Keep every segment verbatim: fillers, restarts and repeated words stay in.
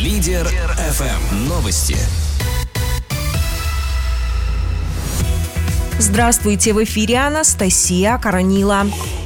Лидер эф эм. Новости. Здравствуйте, в эфире Анастасия Коронила.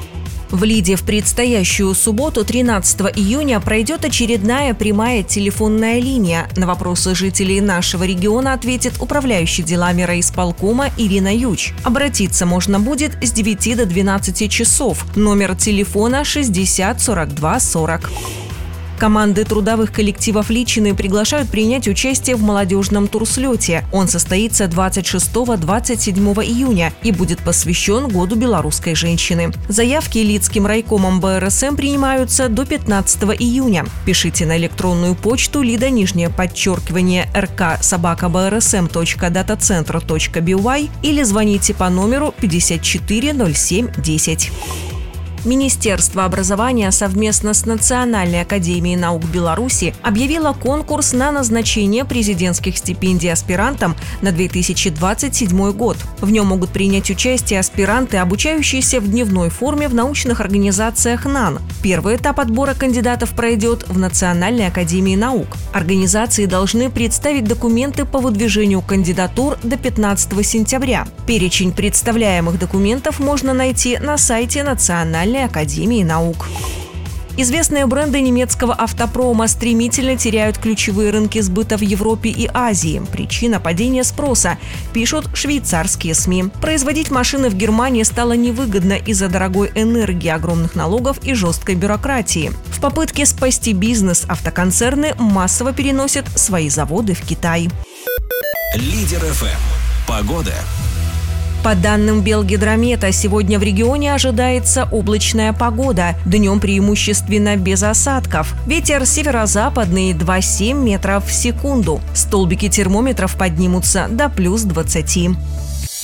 В Лиде в предстоящую субботу, тринадцатого июня, пройдет очередная прямая телефонная линия. На вопросы жителей нашего региона ответит управляющий делами райисполкома Ирина Юч. Обратиться можно будет с девяти до двенадцати часов. Номер телефона шестьдесят сорок два сорок. Команды трудовых коллективов Личины приглашают принять участие в молодежном турслете. Он состоится двадцать шестого — двадцать седьмого июня и будет посвящен Году белорусской женщины. Заявки Лидским райкомом бэ эр эс эм принимаются до пятнадцатого июня. Пишите на электронную почту лида нижнее подчеркивание рк собака брсм точка датацентр точка бай или звоните по номеру пятьдесят четыре ноль семь десять. Министерство образования совместно с Национальной академией наук Беларуси объявило конкурс на назначение президентских стипендий аспирантам на две тысячи двадцать седьмой год. В нем могут принять участие аспиранты, обучающиеся в дневной форме в научных организациях эн а эн. Первый этап отбора кандидатов пройдет в Национальной академии наук. Организации должны представить документы по выдвижению кандидатур до пятнадцатого сентября. Перечень представляемых документов можно найти на сайте Национальной академии наук. Известные бренды немецкого автопрома стремительно теряют ключевые рынки сбыта в Европе и Азии. Причина – падения спроса, пишут швейцарские СМИ. Производить машины в Германии стало невыгодно из-за дорогой энергии, огромных налогов и жесткой бюрократии. В попытке спасти бизнес автоконцерны массово переносят свои заводы в Китай. Лидер эф эм. Погода. По данным Белгидромета, сегодня в регионе ожидается облачная погода. Днем преимущественно без осадков. Ветер северо-западный два целых семь десятых метров в секунду. Столбики термометров поднимутся до плюс двадцати.